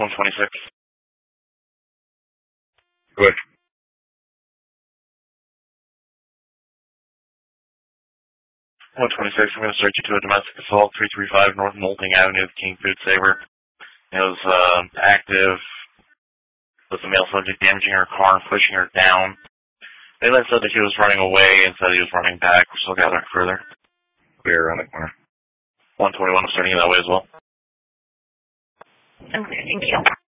126. Good. 126, I'm going to search you to a domestic assault, 335 North Moulting Avenue, King Food Saver. It was active with the male subject damaging her car and pushing her down. They then said that he was running away and said he was running back. We're still gathering further. We're around the corner. 121, I'm starting you that way as well. Okay, thank you.